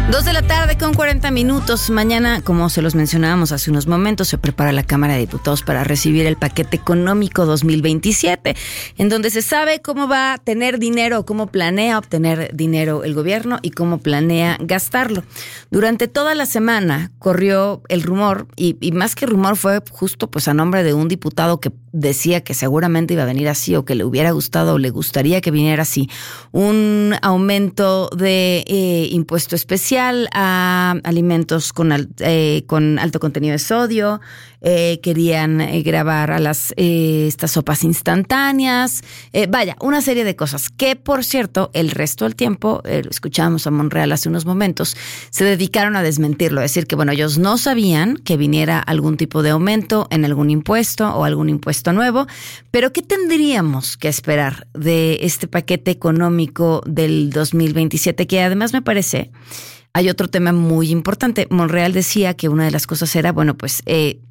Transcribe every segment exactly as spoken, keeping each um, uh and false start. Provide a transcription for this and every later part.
Dos de la tarde con cuarenta minutos. Mañana, como se los mencionábamos hace unos momentos, se prepara la Cámara de Diputados para recibir el paquete económico dos mil veintisiete, en donde se sabe cómo va a tener dinero, cómo planea obtener dinero el gobierno y cómo planea gastarlo. Durante toda la semana corrió el rumor, y, y más que rumor fue justo pues a nombre de un diputado que decía que seguramente iba a venir así, o que le hubiera gustado o le gustaría que viniera así, un aumento de eh, impuesto especial a alimentos con, al, eh, con alto contenido de sodio. Eh, querían eh, grabar a las eh, estas sopas instantáneas, eh, vaya, una serie de cosas que, por cierto, el resto del tiempo, eh, escuchábamos a Monreal hace unos momentos, se dedicaron a desmentirlo, a decir que, bueno, ellos no sabían que viniera algún tipo de aumento en algún impuesto o algún impuesto nuevo, pero ¿qué tendríamos que esperar de este paquete económico del dos mil veintisiete? Que además me parece, hay otro tema muy importante. Monreal decía que una de las cosas era, bueno, pues eh,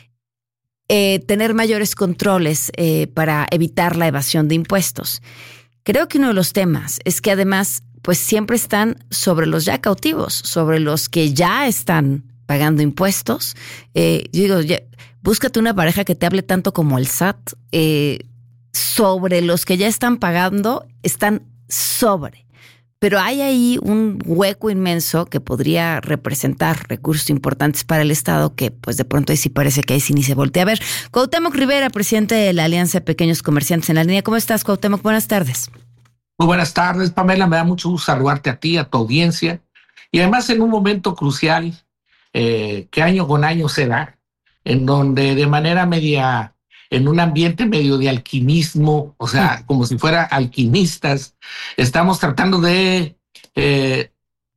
eh, tener mayores controles eh, para evitar la evasión de impuestos. Creo que uno de los temas es que además, pues siempre están sobre los ya cautivos, sobre los que ya están pagando impuestos. Eh, yo digo, ya, búscate una pareja que te hable tanto como el S A T. Eh, sobre los que ya están pagando, están sobre. Pero hay ahí un hueco inmenso que podría representar recursos importantes para el Estado que, pues, de pronto ahí sí parece que ahí sí ni se voltea a ver. Cuauhtémoc Rivera, presidente de la Alianza de Pequeños Comerciantes, en la línea. ¿Cómo estás, Cuauhtémoc? Buenas tardes. Muy buenas tardes, Pamela. Me da mucho gusto saludarte a ti, a tu audiencia. Y además en un momento crucial eh, que año con año se da, en donde de manera media, en un ambiente medio de alquimismo, o sea, mm. como si fuera alquimistas, estamos tratando de eh,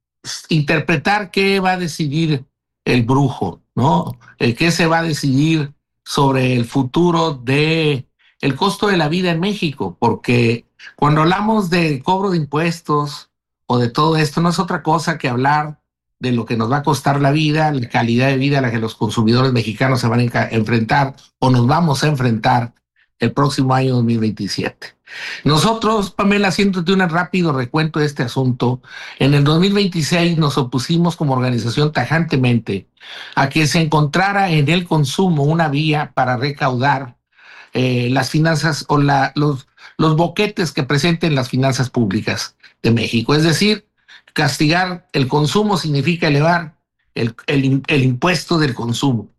interpretar qué va a decidir el brujo, ¿no? Eh, qué se va a decidir sobre el futuro de el costo de la vida en México, porque cuando hablamos de cobro de impuestos o de todo esto, no es otra cosa que hablar de lo que nos va a costar la vida, la calidad de vida a la que los consumidores mexicanos se van a enfrentar o nos vamos a enfrentar el próximo año dos mil veintisiete. Nosotros, Pamela, haciéndote un rápido recuento de este asunto, en el dos mil veintiséis nos opusimos como organización tajantemente a que se encontrara en el consumo una vía para recaudar eh, las finanzas o la, los, los boquetes que presenten las finanzas públicas de México. Es decir, castigar el consumo significa elevar el, el, el impuesto del consumo.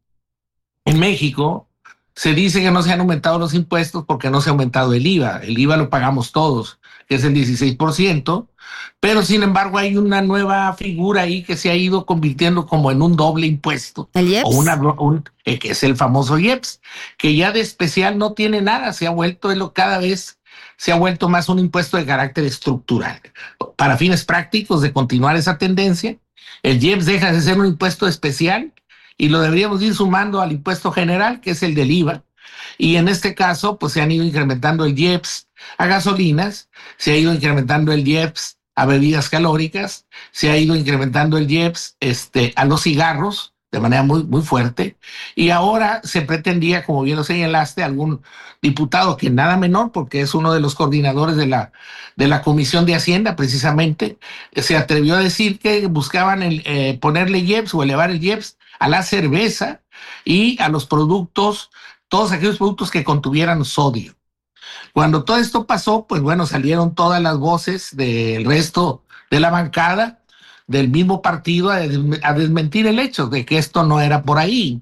En México se dice que no se han aumentado los impuestos porque no se ha aumentado el I V A. El I V A lo pagamos todos, que es el dieciséis por ciento, pero sin embargo hay una nueva figura ahí que se ha ido convirtiendo como en un doble impuesto. ¿El I E P S? O una, un, eh, que es el famoso I E P S, que ya de especial no tiene nada, se ha vuelto lo cada vez se ha vuelto más un impuesto de carácter estructural. Para fines prácticos de continuar esa tendencia, el I E P S deja de ser un impuesto especial y lo deberíamos ir sumando al impuesto general, que es el del I V A. Y en este caso, pues se han ido incrementando el I E P S a gasolinas, se ha ido incrementando el I E P S a bebidas calóricas, se ha ido incrementando el I E P S este, a los cigarros, de manera muy, muy fuerte, y ahora se pretendía, como bien lo señalaste, algún diputado que nada menor, porque es uno de los coordinadores de la, de la Comisión de Hacienda, precisamente, se atrevió a decir que buscaban el, eh, ponerle I E P S o elevar el I E P S a la cerveza y a los productos, todos aquellos productos que contuvieran sodio. Cuando todo esto pasó, pues bueno, salieron todas las voces del resto de la bancada, del mismo partido, a desmentir el hecho de que esto no era por ahí,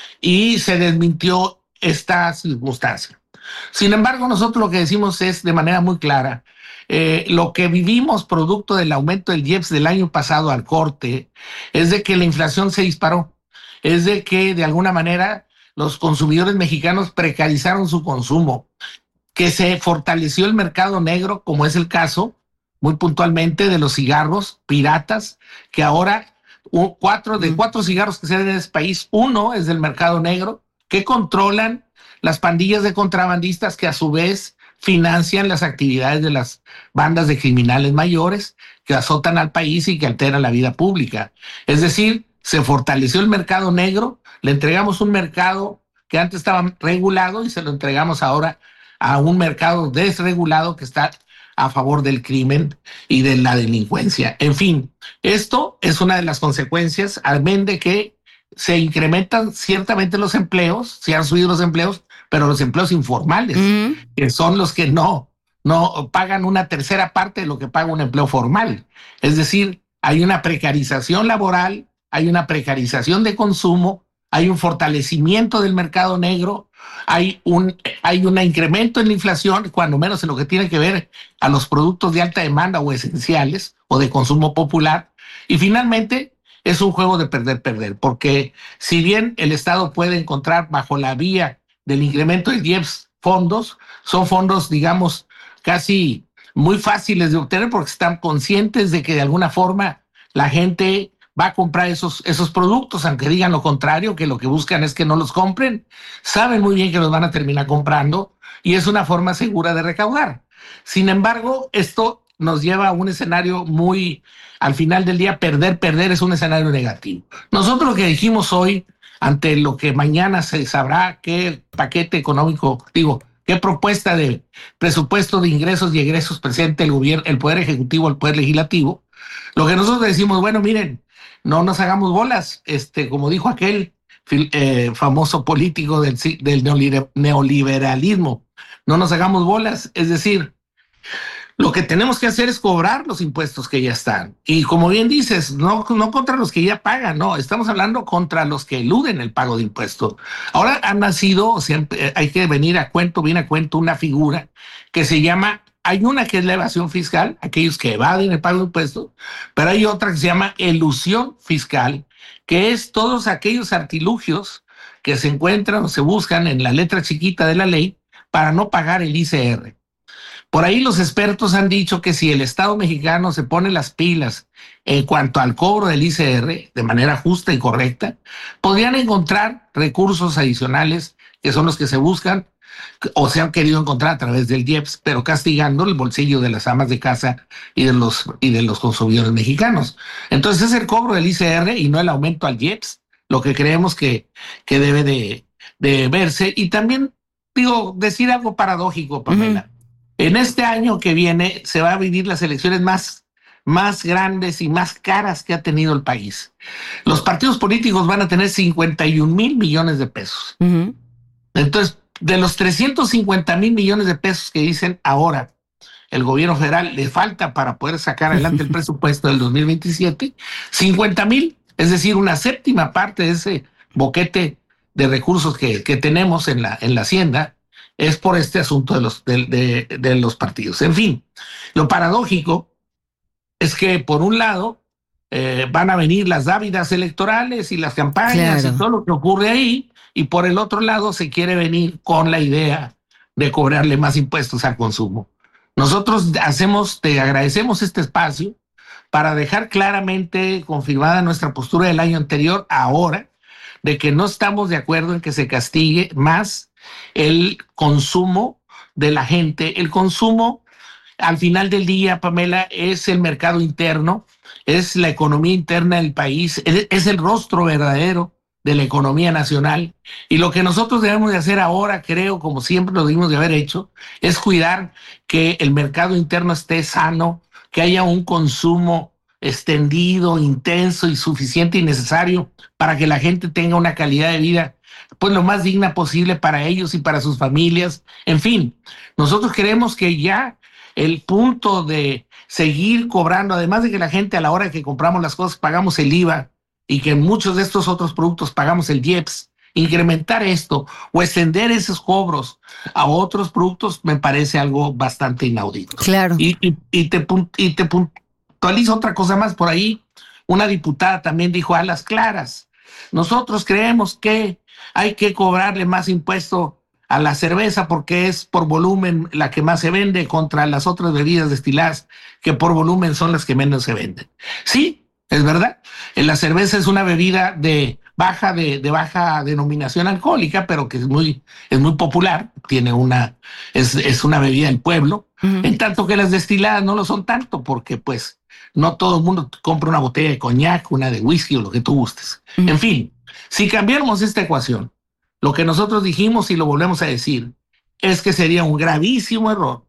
y se desmintió esta circunstancia. Sin embargo, nosotros lo que decimos es de manera muy clara, eh, lo que vivimos producto del aumento del I E P S del año pasado al corte es de que la inflación se disparó, es de que de alguna manera los consumidores mexicanos precarizaron su consumo, que se fortaleció el mercado negro, como es el caso muy puntualmente de los cigarros piratas, que ahora cuatro de cuatro cigarros que se ven en este país, uno es del mercado negro, que controlan las pandillas de contrabandistas que a su vez financian las actividades de las bandas de criminales mayores que azotan al país y que alteran la vida pública. Es decir, se fortaleció el mercado negro, le entregamos un mercado que antes estaba regulado y se lo entregamos ahora a un mercado desregulado que está a favor del crimen y de la delincuencia. En fin, esto es una de las consecuencias, amén de que se incrementan ciertamente los empleos, se han subido los empleos, pero los empleos informales, mm. que son los que no, no pagan una tercera parte de lo que paga un empleo formal. Es decir, hay una precarización laboral, hay una precarización de consumo, hay un fortalecimiento del mercado negro, hay un, hay un incremento en la inflación, cuando menos en lo que tiene que ver a los productos de alta demanda o esenciales o de consumo popular. Y finalmente es un juego de perder-perder, porque si bien el Estado puede encontrar bajo la vía del incremento del I E P S fondos, son fondos, digamos, casi muy fáciles de obtener porque están conscientes de que de alguna forma la gente va a comprar esos, esos productos, aunque digan lo contrario, que lo que buscan es que no los compren, saben muy bien que los van a terminar comprando y es una forma segura de recaudar. Sin embargo, esto nos lleva a un escenario muy, al final del día, perder, perder es un escenario negativo. Nosotros lo que dijimos hoy, ante lo que mañana se sabrá qué paquete económico, digo, qué propuesta de presupuesto de ingresos y egresos presente el gobierno, el Poder Ejecutivo, el Poder Legislativo, lo que nosotros decimos, bueno, miren, no nos hagamos bolas, este, como dijo aquel eh, famoso político del, del neoliberalismo, no nos hagamos bolas, es decir, lo que tenemos que hacer es cobrar los impuestos que ya están. Y como bien dices, no, no contra los que ya pagan, no, estamos hablando contra los que eluden el pago de impuestos. Ahora ha nacido, o sea, hay que venir a cuento, viene a cuento una figura que se llama, hay una que es la evasión fiscal, aquellos que evaden el pago de impuestos, pero hay otra que se llama elusión fiscal, que es todos aquellos artilugios que se encuentran o se buscan en la letra chiquita de la ley para no pagar el I C R. Por ahí los expertos han dicho que si el Estado mexicano se pone las pilas en cuanto al cobro del I C R de manera justa y correcta, podrían encontrar recursos adicionales que son los que se buscan o se han querido encontrar a través del I E P S, pero castigando el bolsillo de las amas de casa y de los, y de los consumidores mexicanos. Entonces es el cobro del I C R y no el aumento al I E P S, lo que creemos que, que debe de, de verse. Y también, digo, decir algo paradójico, Pamela. Uh-huh. En este año que viene se va a vivir las elecciones más, más grandes y más caras que ha tenido el país. Los partidos políticos van a tener cincuenta y un mil millones de pesos. Uh-huh. Entonces, de los trescientos cincuenta mil millones de pesos que dicen ahora el gobierno federal le falta para poder sacar adelante el presupuesto del dos mil veintisiete, cincuenta mil, es decir, una séptima parte de ese boquete de recursos que, que tenemos en la, en la hacienda, es por este asunto de los, de, de, de los partidos. En fin, lo paradójico es que por un lado eh, van a venir las dávidas electorales y las campañas, claro, y todo lo que ocurre ahí, y por el otro lado se quiere venir con la idea de cobrarle más impuestos al consumo. Nosotros hacemos, te agradecemos este espacio para dejar claramente confirmada nuestra postura del año anterior, ahora, de que no estamos de acuerdo en que se castigue más el consumo de la gente. El consumo, al final del día, Pamela, es el mercado interno, es la economía interna del país, es el rostro verdadero de la economía nacional. Y lo que nosotros debemos de hacer ahora, creo, como siempre lo debimos de haber hecho, es cuidar que el mercado interno esté sano, que haya un consumo extendido, intenso y suficiente y necesario para que la gente tenga una calidad de vida pues lo más digna posible para ellos y para sus familias. En fin, nosotros creemos que ya el punto de seguir cobrando, además de que la gente a la hora que compramos las cosas pagamos el I V A y que en muchos de estos otros productos pagamos el I E P S, incrementar esto o extender esos cobros a otros productos me parece algo bastante inaudito. Claro. Y, y, y, te, y te puntualizo otra cosa más por ahí. Una diputada también dijo a las claras, nosotros creemos que hay que cobrarle más impuesto a la cerveza porque es por volumen la que más se vende contra las otras bebidas destiladas que por volumen son las que menos se venden. Sí, es verdad. La cerveza es una bebida de baja, de, de baja denominación alcohólica, pero que es muy, es muy popular. Tiene una, es, es una bebida del pueblo. Uh-huh. En tanto que las destiladas no lo son tanto porque pues no todo el mundo compra una botella de coñac, una de whisky o lo que tú gustes. Uh-huh. En fin, si cambiáramos esta ecuación, lo que nosotros dijimos y lo volvemos a decir es que sería un gravísimo error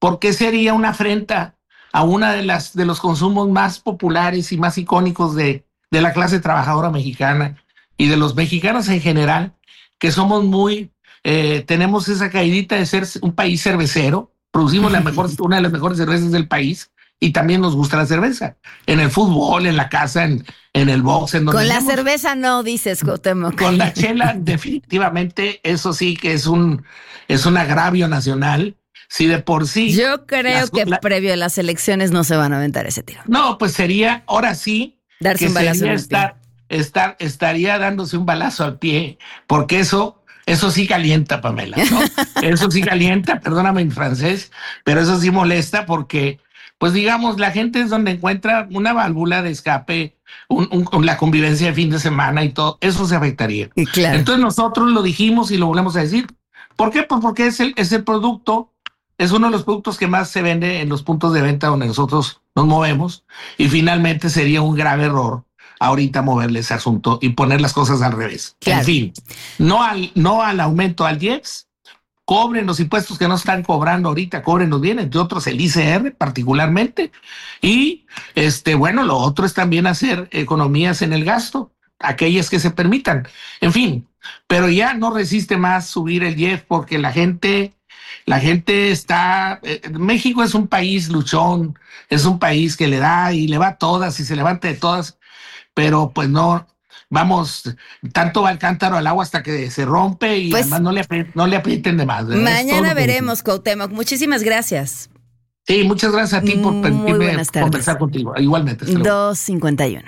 ¿por qué sería una afrenta a una de las de los consumos más populares y más icónicos de, de la clase trabajadora mexicana y de los mexicanos en general, que somos muy, eh, tenemos esa caidita de ser un país cervecero, producimos la mejor, una de las mejores cervezas del país y también nos gusta la cerveza, en el fútbol, en la casa, en, en el box. En donde con la hemos, cerveza no, dices, Cuauhtémoc. Con la chela, definitivamente, eso sí que es un, es un agravio nacional. Si de por sí. Yo creo las, que la, previo a las elecciones no se van a aventar ese tiro. No, pues sería, ahora sí, darse un balazo en el estar, estar, estaría dándose un balazo al pie, porque eso, eso sí calienta, Pamela, ¿no? Eso sí calienta, perdóname mi francés, pero eso sí molesta porque, pues digamos, la gente es donde encuentra una válvula de escape, un, un, la convivencia de fin de semana y todo, eso se afectaría. Y claro. Entonces nosotros lo dijimos y lo volvemos a decir. ¿Por qué? Pues porque es el, es el producto. Es uno de los productos que más se vende en los puntos de venta donde nosotros nos movemos y finalmente sería un grave error ahorita moverle ese asunto y poner las cosas al revés. Claro. En fin, no al, no al aumento al I E P S, cobren los impuestos que no están cobrando ahorita, cobrenlos bien, entre otros el I C R particularmente. Y este, bueno, lo otro es también hacer economías en el gasto, aquellas que se permitan. En fin, pero ya no resiste más subir el I E P S porque la gente... La gente está, eh, México es un país luchón, es un país que le da y le va a todas y se levanta de todas, pero pues no, vamos, tanto va el cántaro al agua hasta que se rompe y pues, además no le, no le aprieten de más. Mañana veremos, Cuauhtémoc. Muchísimas gracias. Sí, muchas gracias a ti por permitirme conversar contigo. Igualmente. dos cincuenta y uno.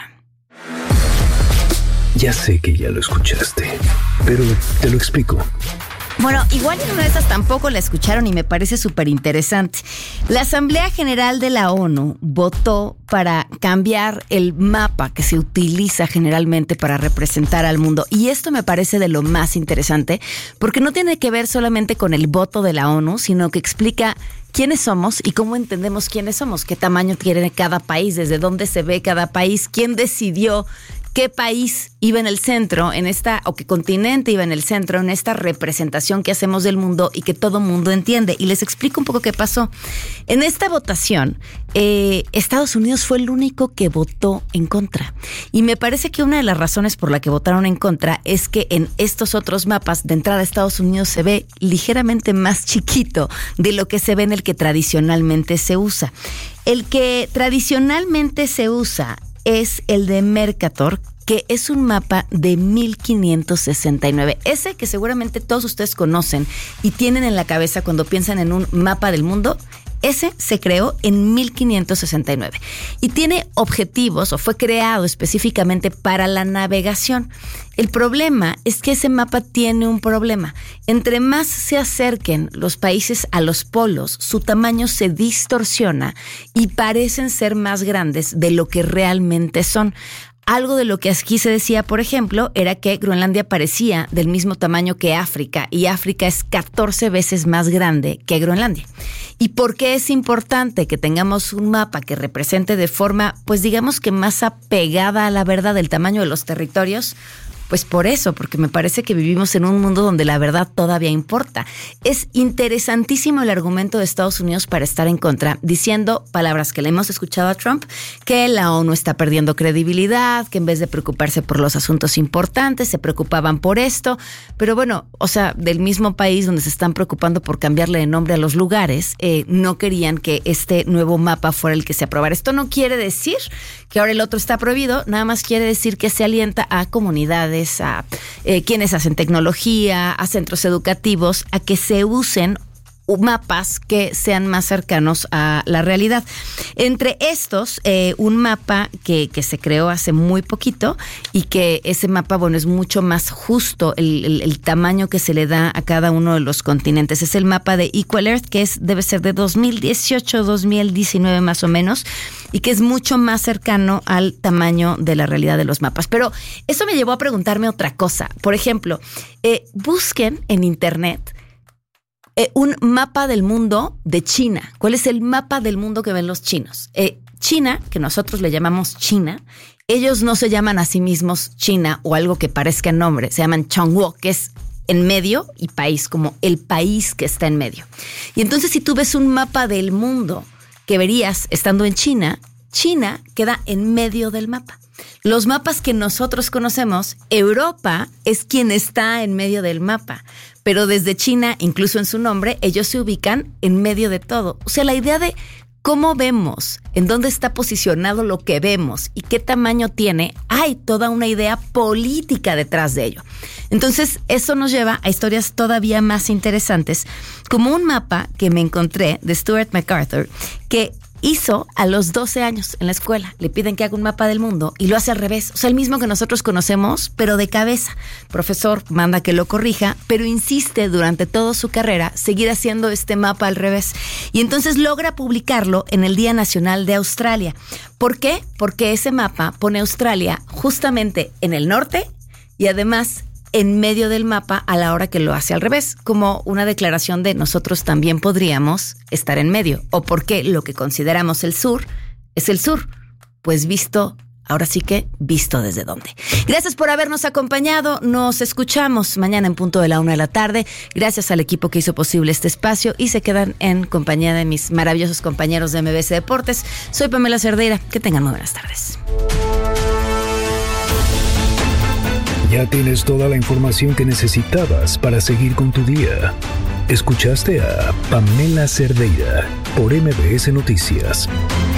Ya sé que ya lo escuchaste, pero te lo explico. Bueno, igual en una de esas tampoco la escucharon y me parece súper interesante. La Asamblea General de la ONU votó para cambiar el mapa que se utiliza generalmente para representar al mundo. Y esto me parece de lo más interesante porque no tiene que ver solamente con el voto de la ONU, sino que explica quiénes somos y cómo entendemos quiénes somos, qué tamaño tiene cada país, desde dónde se ve cada país, quién decidió qué país iba en el centro, en esta, o qué continente iba en el centro, en esta representación que hacemos del mundo y que todo mundo entiende. Y les explico un poco qué pasó. En esta votación, eh, Estados Unidos fue el único que votó en contra. Y me parece que una de las razones por la que votaron en contra es que en estos otros mapas de entrada a Estados Unidos se ve ligeramente más chiquito de lo que se ve en el que tradicionalmente se usa. El que tradicionalmente se usa es el de Mercator, que es un mapa de mil quinientos sesenta y nueve. Ese que seguramente todos ustedes conocen y tienen en la cabeza cuando piensan en un mapa del mundo, ese se creó en mil quinientos sesenta y nueve y tiene objetivos o fue creado específicamente para la navegación. El problema es que ese mapa tiene un problema. Entre más se acerquen los países a los polos, su tamaño se distorsiona y parecen ser más grandes de lo que realmente son. Algo de lo que aquí se decía, por ejemplo, era que Groenlandia parecía del mismo tamaño que África y África es catorce veces más grande que Groenlandia. ¿Y por qué es importante que tengamos un mapa que represente de forma, pues digamos que más apegada a la verdad del tamaño de los territorios? Pues por eso, porque me parece que vivimos en un mundo donde la verdad todavía importa. Es interesantísimo el argumento de Estados Unidos para estar en contra, diciendo palabras que le hemos escuchado a Trump, que la ONU está perdiendo credibilidad, que en vez de preocuparse por los asuntos importantes, se preocupaban por esto. Pero bueno, o sea, del mismo país donde se están preocupando por cambiarle de nombre a los lugares, eh, no querían que este nuevo mapa fuera el que se aprobara. Esto no quiere decir que ahora el otro está prohibido, nada más quiere decir que se alienta a comunidades, a eh, quienes hacen tecnología, a centros educativos, a que se usen mapas que sean más cercanos a la realidad. Entre estos, eh, un mapa que, que se creó hace muy poquito y que ese mapa, bueno, es mucho más justo el, el, el tamaño que se le da a cada uno de los continentes. Es el mapa de Equal Earth, que es debe ser de dos mil dieciocho, dos mil diecinueve más o menos, y que es mucho más cercano al tamaño de la realidad de los mapas. Pero eso me llevó a preguntarme otra cosa. Por ejemplo, eh, busquen en internet Eh, un mapa del mundo de China. ¿Cuál es el mapa del mundo que ven los chinos? Eh, China, que nosotros le llamamos China, ellos no se llaman a sí mismos China o algo que parezca nombre, se llaman Chongguo, que es en medio y país, como el país que está en medio. Y entonces si tú ves un mapa del mundo que verías estando en China, China queda en medio del mapa. Los mapas que nosotros conocemos, Europa es quien está en medio del mapa, pero desde China, incluso en su nombre, ellos se ubican en medio de todo. O sea, la idea de cómo vemos, en dónde está posicionado lo que vemos y qué tamaño tiene, hay toda una idea política detrás de ello. Entonces, eso nos lleva a historias todavía más interesantes, como un mapa que me encontré de Stuart MacArthur, que hizo a los doce años en la escuela. Le piden que haga un mapa del mundo y lo hace al revés. O sea, el mismo que nosotros conocemos, pero de cabeza. Profesor manda que lo corrija, pero insiste durante toda su carrera seguir haciendo este mapa al revés. Y entonces logra publicarlo en el Día Nacional de Australia. ¿Por qué? Porque ese mapa pone a Australia justamente en el norte y además en medio del mapa a la hora que lo hace al revés, como una declaración de nosotros también podríamos estar en medio. ¿O por qué lo que consideramos el sur es el sur? Pues visto, ahora sí que visto desde dónde. Gracias por habernos acompañado. Nos escuchamos mañana en punto de la una de la tarde. Gracias al equipo que hizo posible este espacio y se quedan en compañía de mis maravillosos compañeros de M B S Deportes. Soy Pamela Cerdeira. Que tengan muy buenas tardes. Ya tienes toda la información que necesitabas para seguir con tu día. Escuchaste a Pamela Cerdeira por M B S Noticias.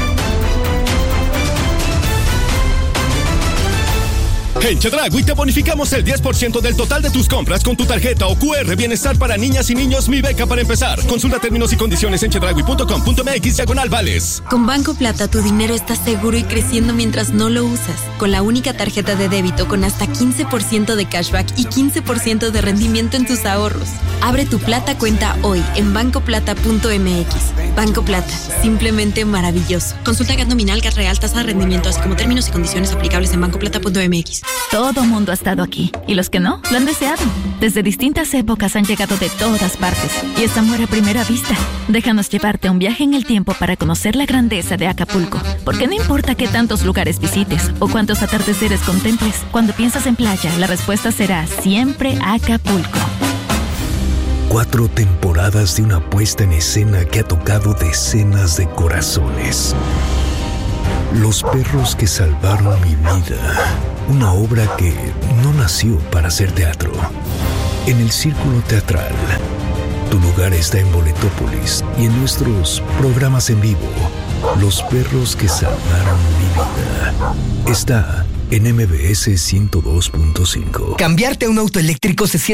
En Chedraui te bonificamos el diez por ciento del total de tus compras con tu tarjeta o Q R Bienestar para niñas y niños Mi Beca para empezar. Consulta términos y condiciones en chedraui punto com punto m x diagonal vales. Con Banco Plata tu dinero está seguro y creciendo mientras no lo usas. Con la única tarjeta de débito con hasta quince por ciento de cashback y quince por ciento de rendimiento en tus ahorros. Abre tu Plata cuenta hoy en banco plata punto m x. Banco Plata, simplemente maravilloso. Consulta G A T nominal, G A T real, tasa de rendimiento, así como términos y condiciones aplicables en banco plata punto m x. Todo mundo ha estado aquí, y los que no, lo han deseado. Desde distintas épocas han llegado de todas partes, y es amor a primera vista. Déjanos llevarte a un viaje en el tiempo para conocer la grandeza de Acapulco, porque no importa qué tantos lugares visites o cuántos atardeceres contemples, cuando piensas en playa, la respuesta será siempre Acapulco. Cuatro temporadas de una puesta en escena que ha tocado decenas de corazones. Los perros que salvaron mi vida. Una obra que no nació para hacer teatro. En el Círculo Teatral. Tu lugar está en Boletópolis y en nuestros programas en vivo. Los perros que salvaron mi vida. Está en M B S ciento dos punto cinco. Cambiarte a un auto eléctrico se siente